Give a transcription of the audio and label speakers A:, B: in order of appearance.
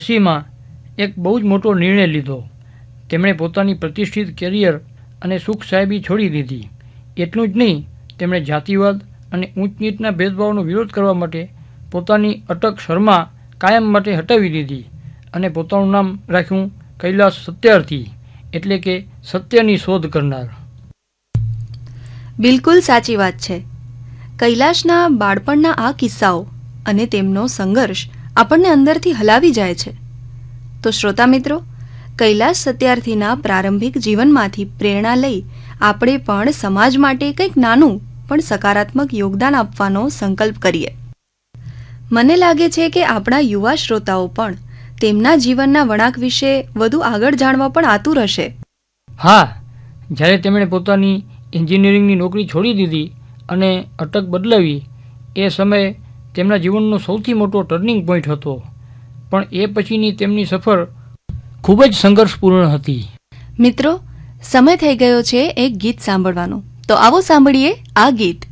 A: માં એક બહુ જ મોટો નિર્ણય લીધો. તેમણે પોતાની પ્રતિષ્ઠિત કેરિયર અને સુખ સાહેબી છોડી દીધી. એટલું જ નહીં, તેમણે જાતિવાદ અને ઊંચ નીચના ભેદભાવનો વિરોધ કરવા માટે પોતાની અટક શર્મા કાયમ માટે હટાવી દીધી અને પોતાનું નામ રાખ્યું કૈલાસ સત્યાર્થી, એટલે કે સત્યની શોધ કરનાર.
B: બિલકુલ સાચી વાત છે. કૈલાશના બાળપણના આ કિસ્સાઓ અને તેમનો સંઘર્ષ આપણને અંદરથી હલાવી જાય છે. તો શ્રોતા મિત્રો, કૈલાશ સત્યાર્થીના પ્રારંભિક જીવનમાંથી પ્રેરણા લઈ આપણે પણ સમાજ માટે કંઈક નાનું પણ સકારાત્મક યોગદાન આપવાનો સંકલ્પ કરીએ. મને લાગે છે કે આપણા યુવા શ્રોતાઓ પણ તેમના જીવનના વળાંક વિશે વધુ આગળ જાણવા પણ આતુર હશે.
A: હા, જ્યારે તેમણે પોતાની એન્જિનિયરિંગની નોકરી છોડી દીધી અને અટક બદલાવી, એ સમયે તેમના જીવનનો સૌથી મોટો ટર્નિંગ પોઈન્ટ હતો. પણ એ પછીની તેમની સફર ખૂબ જ સંઘર્ષપૂર્ણ હતી.
B: મિત્રો, સમય થઈ ગયો છે એક ગીત સાંભળવાનો. તો આવો સાંભળીએ આ ગીત.